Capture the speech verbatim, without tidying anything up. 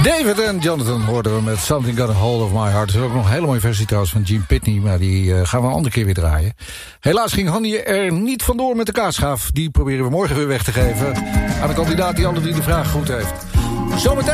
David en Jonathan hoorden we met Something Got a Hold of My Heart. Er is ook nog een hele mooie versie trouwens van Gene Pitney, maar die uh, gaan we een andere keer weer draaien. Helaas ging Hanny er niet vandoor met de kaasschaaf. Die proberen we morgen weer weg te geven aan een kandidaat die alle drie de vragen goed heeft. Zometeen